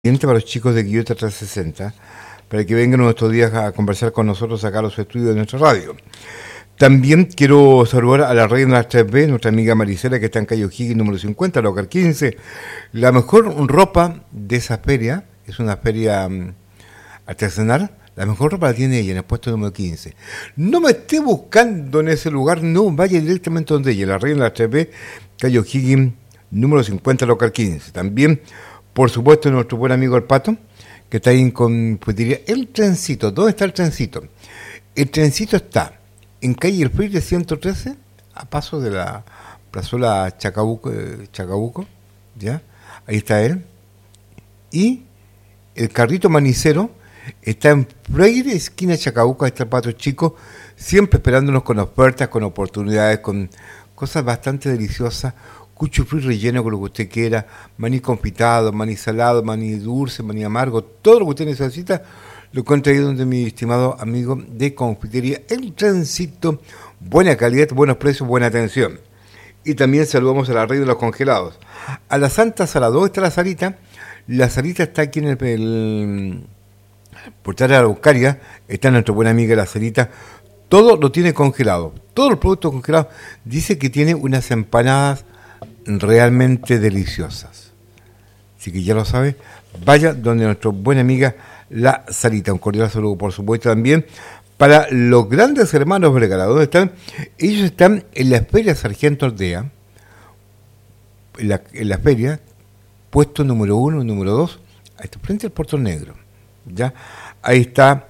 Para los chicos de Quillota 360, para que vengan nuestros días a conversar con nosotros acá a los estudios de nuestra radio. También quiero saludar a la reina de las 3B, nuestra amiga Maricela, que está en calle O'Higgins, número 50, local 15. La mejor ropa de esa feria, es una feria artesanal, la mejor ropa la tiene ella en el puesto número 15. No me esté buscando en ese lugar, no, vaya directamente donde ella, la reina de las 3B, calle O'Higgins, número 50, local 15. También, por supuesto, nuestro buen amigo el Pato, que está ahí con, pues diría, el trencito. ¿Dónde está el trencito? El trencito está en calle El Freire 113, a paso de la plazuela Chacabuco, ¿ya? Ahí está él. Y el carrito manicero está en Freire, esquina Chacabuco. Ahí está el Pato chico, siempre esperándonos con ofertas, con oportunidades, con cosas bastante deliciosas. Cuchuflí relleno con lo que usted quiera, maní confitado, maní salado, maní dulce, maní amargo, todo lo que usted necesita lo encuentra ahí donde mi estimado amigo de confitería El Trencito. Buena calidad, buenos precios, buena atención. Y también saludamos a la reina de los congelados. A la Santa Sala, ¿dónde está la salita? La salita está aquí en el portal de la Araucaria, está nuestra buena amiga la salita. Todo lo tiene congelado, todos los productos congelados. Dice que tiene unas empanadas realmente deliciosas. Así que ya lo sabe, vaya donde nuestra buena amiga la Sarita. Un cordial saludo, por supuesto, también para los grandes hermanos Vergara. ¿Dónde están? Ellos están en la Feria Sargento Ordea, en la feria, puesto número 1, número 2, ahí está, frente al Puerto Negro. ¿Ya? Ahí está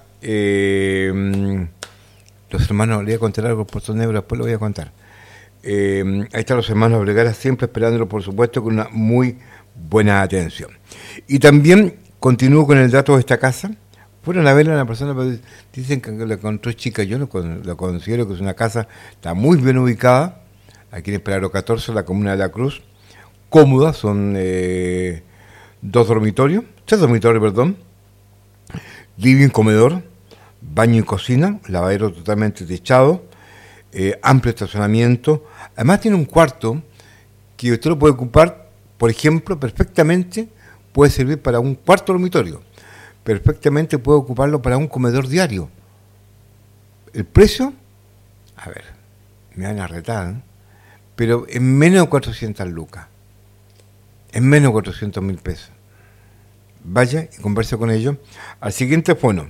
los hermanos, le voy a contar algo del Puerto Negro, después lo voy a contar. Ahí están los hermanos Vergara, siempre esperándolo, por supuesto, con una muy buena atención. Y también continúo con el dato de esta casa. Fueron a verla a una persona, pero dicen que la encontró chica. Yo lo considero que es una casa, está muy bien ubicada, aquí en el Pelagro 14, la comuna de La Cruz. Cómoda, son tres dormitorios, perdón. Living, comedor, baño y cocina, lavadero totalmente techado, amplio estacionamiento. Además tiene un cuarto que usted lo puede ocupar, por ejemplo, perfectamente puede servir para un cuarto dormitorio, perfectamente puede ocuparlo para un comedor diario. El precio, a ver, me van a retar, ¿eh? Pero en menos de 400 lucas, en menos de 400.000 pesos. Vaya y converse con ellos. Al siguiente teléfono,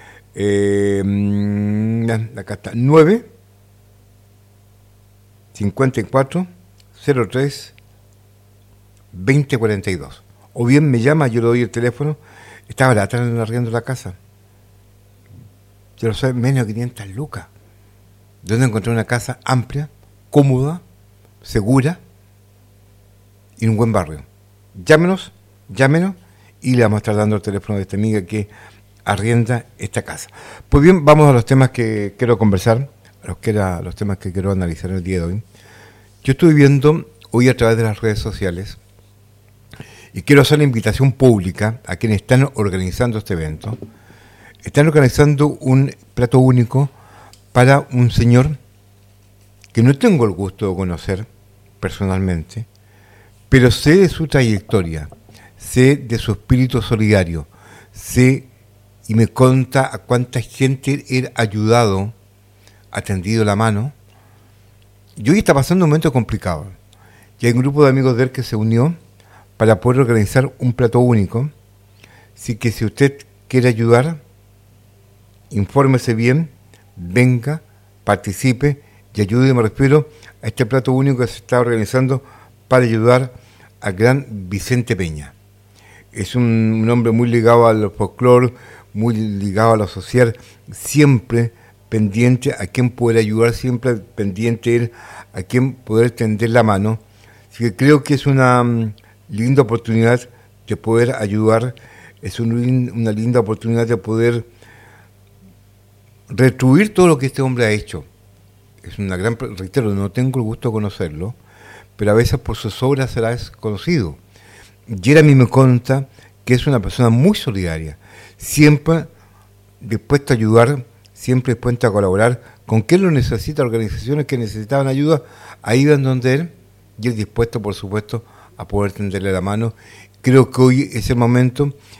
acá está, 9 54 03 2042. O bien me llama, yo le doy el teléfono. Está barata en el arriendo de la casa. Yo lo sé, menos de 500 lucas. Donde encontré una casa amplia, cómoda, segura y en un buen barrio. Llámenos y le vamos a estar dando el teléfono de esta amiga que arrienda esta casa. Pues bien, vamos a los temas que quiero conversar, los temas que quiero analizar el día de hoy. Yo estuve viendo hoy a través de las redes sociales y quiero hacer la invitación pública a quienes están organizando este evento. Están organizando un plato único para un señor que no tengo el gusto de conocer personalmente, pero sé de su trayectoria, sé de su espíritu solidario, sé y me conta a cuánta gente él ha ayudado, ha tendido la mano. Y hoy está pasando un momento complicado. Y hay un grupo de amigos de él que se unió para poder organizar un plato único. Así que si usted quiere ayudar, infórmese bien, venga, participe y ayude, me refiero a este plato único que se está organizando para ayudar al gran Vicente Peña. Es un hombre muy ligado al folclore, muy ligado a lo social, siempre pendiente a quien poder ayudar, siempre pendiente él a quien poder tender la mano. Así que creo que es una linda oportunidad de poder ayudar, es una linda oportunidad de poder retribuir todo lo que este hombre ha hecho. Es una gran, reitero, no tengo el gusto de conocerlo, pero a veces por sus obras será desconocido. Jeremy me conta que es una persona muy solidaria, siempre dispuesta a ayudar, siempre dispuesta a colaborar, con quien lo necesita, organizaciones que necesitaban ayuda, ahí van donde él, y él dispuesto, por supuesto, a poder tenderle la mano Creo que hoy es el momento